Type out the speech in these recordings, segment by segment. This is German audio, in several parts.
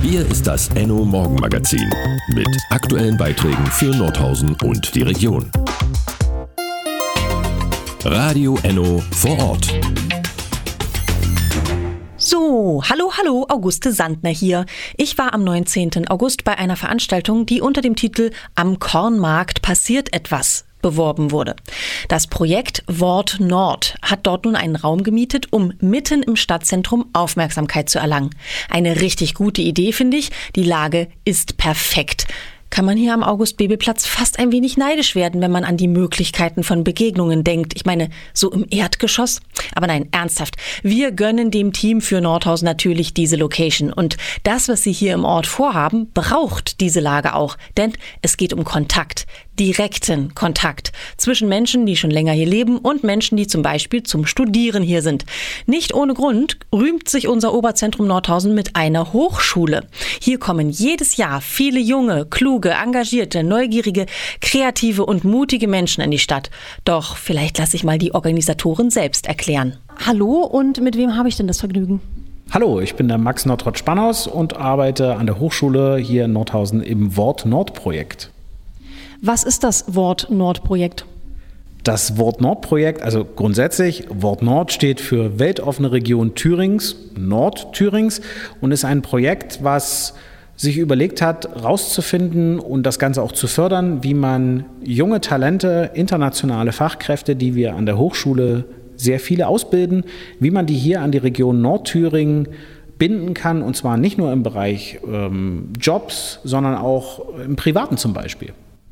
Hier ist das Enno Morgenmagazin mit aktuellen Beiträgen für Nordhausen und die Region. Radio Enno vor Ort. So, hallo, Auguste Sandner hier. Ich war am 19. August bei einer Veranstaltung, die unter dem Titel Am Kornmarkt passiert etwas beworben wurde. Das Projekt Wort Nord hat dort nun einen Raum gemietet, um mitten im Stadtzentrum Aufmerksamkeit zu erlangen. Eine richtig gute Idee, finde ich. Die Lage ist perfekt. Kann man hier am August-Bebel-Platz fast ein wenig neidisch werden, wenn man an die Möglichkeiten von Begegnungen denkt. Ich meine, so im Erdgeschoss. Aber nein, ernsthaft. Wir gönnen dem Team für Nordhausen natürlich diese Location. Und das, was sie hier im Ort vorhaben, braucht diese Lage auch. Denn es geht um Kontakt. Direkten Kontakt zwischen Menschen, die schon länger hier leben und Menschen, die zum Beispiel zum Studieren hier sind. Nicht ohne Grund rühmt sich unser Oberzentrum Nordhausen mit einer Hochschule. Hier kommen jedes Jahr viele junge, kluge, engagierte, neugierige, kreative und mutige Menschen in die Stadt. Doch vielleicht lasse ich mal die Organisatoren selbst erklären. Hallo, und mit wem habe ich denn das Vergnügen? Hallo, ich bin der Max Nordrott-Spannhaus und arbeite an der Hochschule hier in Nordhausen im Wort Nord-Projekt. Was ist das Wort Nord-Projekt? Das Wort Nord-Projekt, also grundsätzlich, Wort Nord steht für Weltoffene Region Thürings, Nordthürings, und ist ein Projekt, was sich überlegt hat, rauszufinden und das Ganze auch zu fördern, wie man junge Talente, internationale Fachkräfte, die wir an der Hochschule sehr viele ausbilden, wie man die hier an die Region Nordthüringen binden kann, und zwar nicht nur im Bereich Jobs, sondern auch im Privaten zum Beispiel.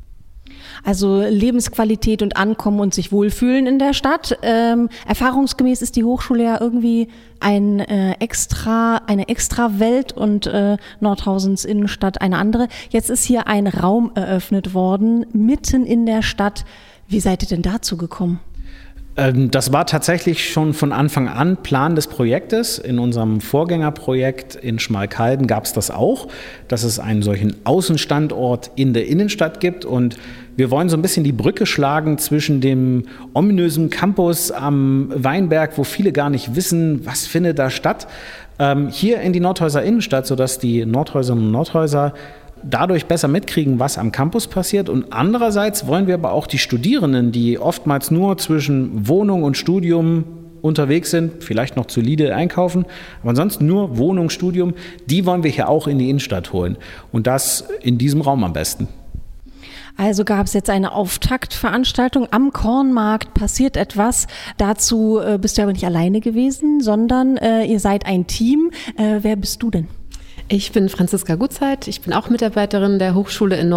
Also Lebensqualität und Ankommen und sich wohlfühlen in der Stadt. Erfahrungsgemäß ist die Hochschule ja irgendwie eine extra Welt und Nordhausens Innenstadt eine andere. Jetzt ist hier ein Raum eröffnet worden, mitten in der Stadt. Wie seid ihr denn dazu gekommen? Das war tatsächlich schon von Anfang an Plan des Projektes. In unserem Vorgängerprojekt in Schmalkalden gab es das auch, dass es einen solchen Außenstandort in der Innenstadt gibt. Und wir wollen so ein bisschen die Brücke schlagen zwischen dem ominösen Campus am Weinberg, wo viele gar nicht wissen, was findet da statt, hier in die Nordhäuser Innenstadt, sodass die Nordhäuserinnen und Nordhäuser dadurch besser mitkriegen, was am Campus passiert. Und andererseits wollen wir aber auch die Studierenden, die oftmals nur zwischen Wohnung und Studium unterwegs sind, vielleicht noch zu Lidl einkaufen, aber ansonsten nur Wohnung, Studium, die wollen wir hier auch in die Innenstadt holen. Und das in diesem Raum am besten. Also gab es jetzt eine Auftaktveranstaltung am Kornmarkt, passiert etwas. Dazu bist du aber nicht alleine gewesen, sondern ihr seid ein Team. Wer bist du denn? Ich bin Franziska Gutzeit, ich bin auch Mitarbeiterin der Hochschule in